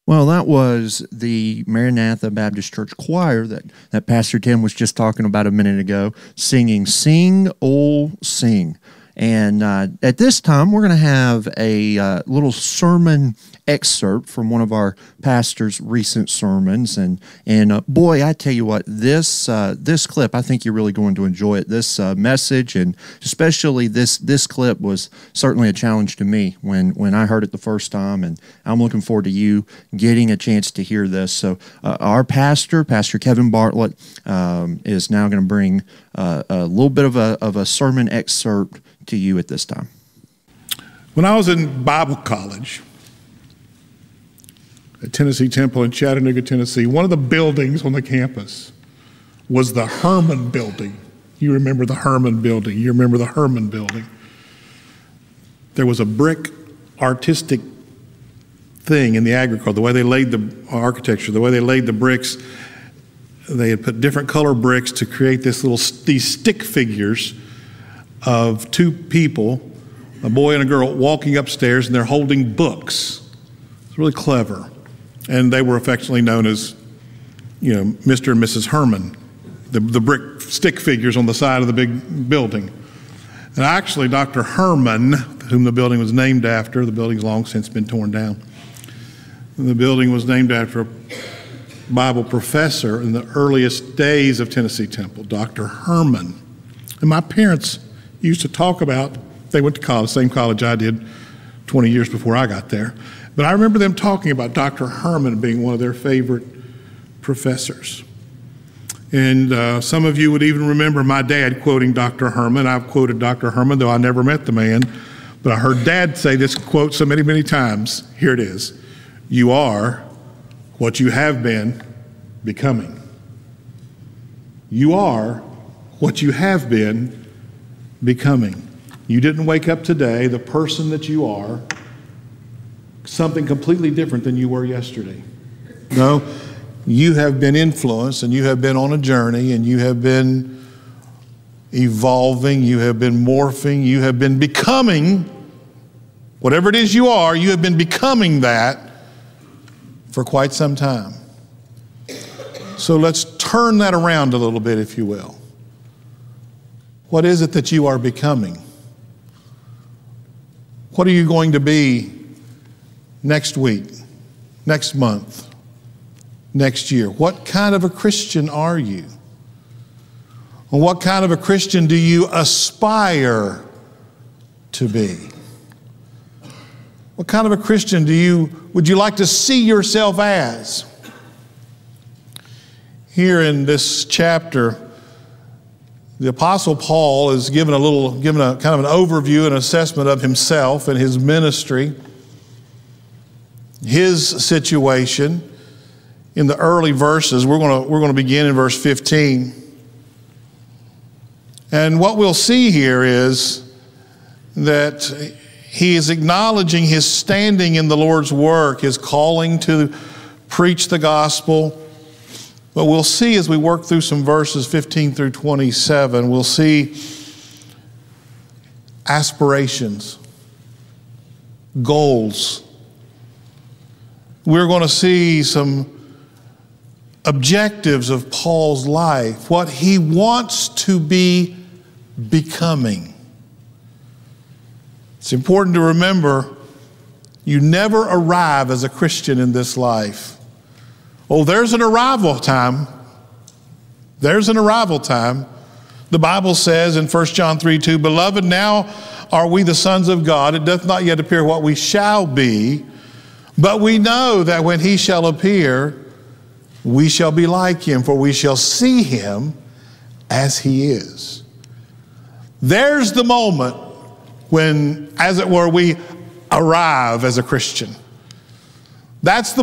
Well, that was the Maranatha Baptist Church Choir that Pastor Tim was just talking about a minute ago, singing Sing, Oh, Sing. And at this time, we're going to have a little sermon excerpt from one of our pastor's recent sermons. And boy, I tell you what, this clip, I think you're really going to enjoy it. This message, and especially this clip, was certainly a challenge to me when I heard it the first time. And I'm looking forward to you getting a chance to hear this. So our Pastor Kevin Bartlett, is now going to bring a little bit of a sermon excerpt to you at this time. When I was in Bible college at Tennessee Temple in Chattanooga, Tennessee, one of the buildings on the campus was the Herman Building. You remember the Herman Building. You remember the Herman Building. There was a brick artistic thing in the agriculture, the way they laid the architecture, the way they laid the bricks. They had put different color bricks to create these stick figures of two people, a boy and a girl, walking upstairs, and they're holding books. It's really clever. And they were affectionately known as, Mr. and Mrs. Herman, the brick stick figures on the side of the big building. And actually, Dr. Herman, whom the building was named after, the building's long since been torn down. The building was named after a Bible professor in the earliest days of Tennessee Temple, Dr. Herman. And my parents used to talk about, they went to college, same college I did 20 years before I got there. But I remember them talking about Dr. Herman being one of their favorite professors. And some of you would even remember my dad quoting Dr. Herman. I've quoted Dr. Herman, though I never met the man. But I heard Dad say this quote so many, many times. Here it is. You are what you have been becoming. You are what you have been becoming. You didn't wake up today the person that you are, something completely different than you were yesterday. No, you have been influenced, and you have been on a journey, and you have been evolving, you have been morphing, you have been becoming whatever it is you are. You have been becoming that for quite some time. So let's turn that around a little bit, if you will. What is it that you are becoming? What are you going to be next week, next month, next year? What kind of a Christian are you? And what kind of a Christian do you aspire to be? What kind of a Christian would you like to see yourself as? Here in this chapter, the Apostle Paul is given a kind of an overview and assessment of himself and his ministry, his situation. In the early verses, we're going to begin in verse 15. And what we'll see here is that he is acknowledging his standing in the Lord's work, his calling to preach the gospel. But we'll see as we work through some verses 15 through 27, we'll see aspirations, goals. We're going to see some objectives of Paul's life, what he wants to be becoming. It's important to remember, you never arrive as a Christian in this life. Oh, there's an arrival time. There's an arrival time. The Bible says in 1 John 3:2, Beloved, now are we the sons of God. It doth not yet appear what we shall be, but we know that when he shall appear, we shall be like him, for we shall see him as he is. There's the moment when, as it were, we arrive as a Christian. That's the